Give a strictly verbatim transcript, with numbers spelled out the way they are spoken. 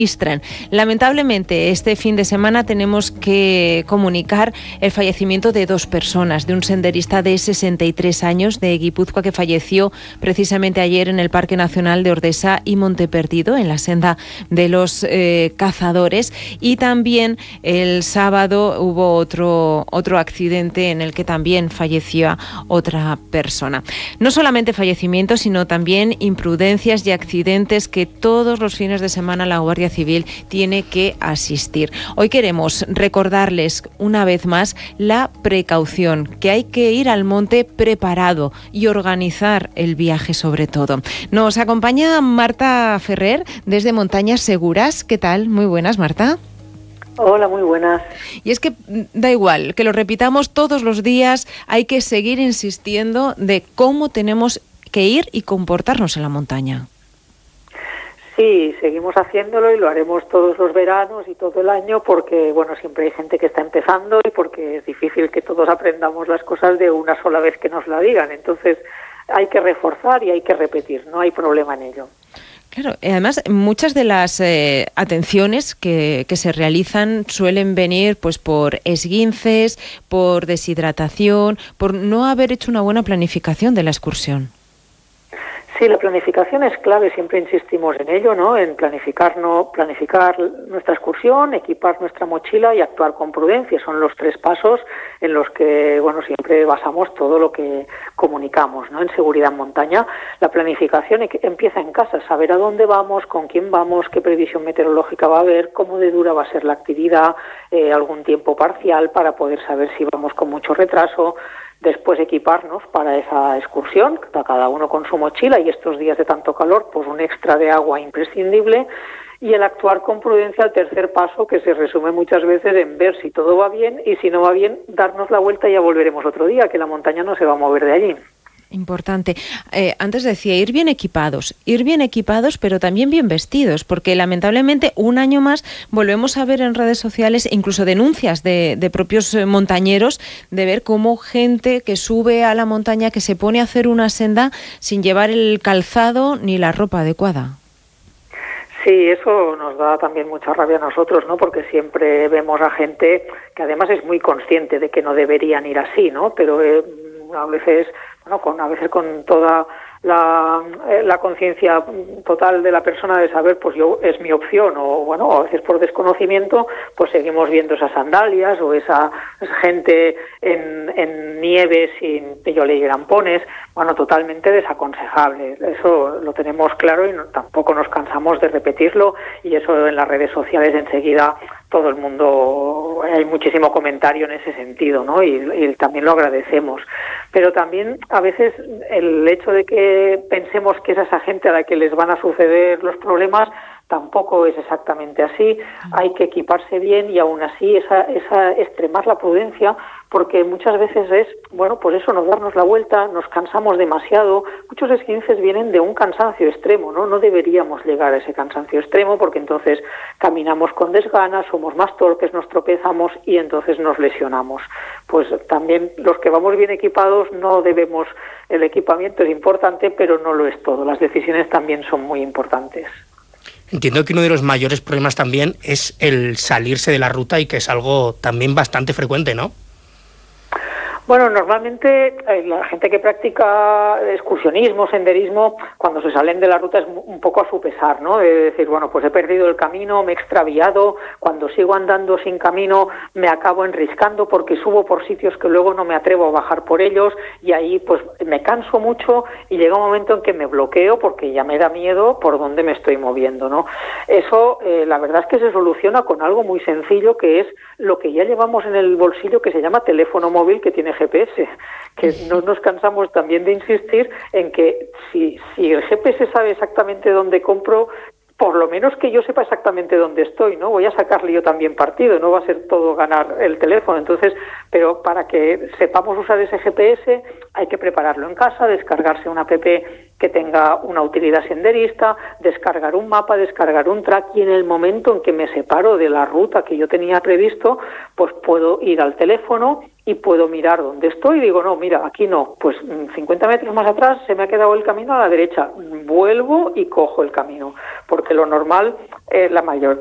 Istran. Lamentablemente, este fin de semana tenemos que comunicar el fallecimiento de dos personas, de un senderista de sesenta y tres años de Guipúzcoa que falleció precisamente ayer en el Parque Nacional de Ordesa y Monte Perdido, en la senda de los eh, cazadores, y también el sábado hubo otro, otro accidente en el que también falleció otra persona. No solamente fallecimientos, sino también imprudencias y accidentes que todos los fines de semana la Guardia Civil tiene que asistir. Hoy queremos recordarles una vez más la precaución, que hay que ir al monte preparado y organizar el viaje sobre todo. Nos acompaña Marta Ferrer desde Montañas Seguras. ¿Qué tal? Muy buenas, Marta. Hola, muy buenas. Y es que da igual, que lo repitamos todos los días, hay que seguir insistiendo de cómo tenemos que ir y comportarnos en la montaña. Sí, seguimos haciéndolo y lo haremos todos los veranos y todo el año porque, bueno, siempre hay gente que está empezando y porque es difícil que todos aprendamos las cosas de una sola vez que nos la digan. Entonces hay que reforzar y hay que repetir, no hay problema en ello. Claro, además muchas de las eh, atenciones que, que se realizan suelen venir pues por esguinces, por deshidratación, por no haber hecho una buena planificación de la excursión. Sí, la planificación es clave, siempre insistimos en ello, ¿no? En planificar, no, planificar nuestra excursión, equipar nuestra mochila y actuar con prudencia. Son los tres pasos en los que, bueno, siempre basamos todo lo que comunicamos, ¿no? En seguridad en montaña, la planificación empieza en casa, saber a dónde vamos, con quién vamos, qué previsión meteorológica va a haber, cómo de dura va a ser la actividad, eh, algún tiempo parcial para poder saber si vamos con mucho retraso. Después equiparnos para esa excursión, cada uno con su mochila y estos días de tanto calor, pues un extra de agua imprescindible. Y el actuar con prudencia, el tercer paso, que se resume muchas veces en ver si todo va bien y si no va bien, darnos la vuelta y ya volveremos otro día, que la montaña no se va a mover de allí. Importante. Eh, antes decía, ir bien equipados, ir bien equipados, pero también bien vestidos, porque lamentablemente un año más volvemos a ver en redes sociales incluso denuncias de, de propios montañeros de ver cómo gente que sube a la montaña, que se pone a hacer una senda sin llevar el calzado ni la ropa adecuada. Sí, eso nos da también mucha rabia a nosotros, ¿no? Porque siempre vemos a gente que además es muy consciente de que no deberían ir así, ¿no? Pero eh, a veces, bueno, con a veces con toda la, eh, la conciencia total de la persona de saber, pues yo es mi opción, o bueno, a veces por desconocimiento, pues seguimos viendo esas sandalias o esa, esa gente en, en nieve sin pillo y grampones, bueno, totalmente desaconsejable. Eso lo tenemos claro y no, tampoco nos cansamos de repetirlo, y eso en las redes sociales enseguida todo el mundo, hay muchísimo comentario en ese sentido, ¿no? Y, y también lo agradecemos. Pero también a veces el hecho de que pensemos que es a esa gente a la que les van a suceder los problemas tampoco es exactamente así. Hay que equiparse bien y aún así esa, esa extremar la prudencia, porque muchas veces es, bueno, pues eso, nos darnos la vuelta, nos cansamos demasiado. Muchos esguinces vienen de un cansancio extremo, ¿no? No deberíamos llegar a ese cansancio extremo porque entonces caminamos con desgana, somos más torpes, nos tropezamos y entonces nos lesionamos. Pues también los que vamos bien equipados no debemos, el equipamiento es importante, pero no lo es todo. Las decisiones también son muy importantes. Entiendo que uno de los mayores problemas también es el salirse de la ruta y que es algo también bastante frecuente, ¿no? Bueno, normalmente eh, la gente que practica excursionismo, senderismo, cuando se salen de la ruta es un poco a su pesar, ¿no? De decir, bueno, pues he perdido el camino, me he extraviado, cuando sigo andando sin camino me acabo enriscando porque subo por sitios que luego no me atrevo a bajar por ellos y ahí pues me canso mucho y llega un momento en que me bloqueo porque ya me da miedo por dónde me estoy moviendo, ¿no? Eso, eh, la verdad es que se soluciona con algo muy sencillo, que es lo que ya llevamos en el bolsillo, que se llama teléfono móvil, que tiene G P S, que no nos cansamos también de insistir en que si, si el G P S sabe exactamente dónde compro, por lo menos que yo sepa exactamente dónde estoy, ¿no? Voy a sacarle yo también partido, no va a ser todo ganar el teléfono. Entonces, pero para que sepamos usar ese G P S hay que prepararlo en casa, descargarse una app que tenga una utilidad senderista, descargar un mapa, descargar un track, y en el momento en que me separo de la ruta que yo tenía previsto, pues puedo ir al teléfono y puedo mirar dónde estoy y digo, no, mira, aquí no, pues cincuenta metros más atrás se me ha quedado el camino a la derecha, vuelvo y cojo el camino, porque lo normal, eh, la mayor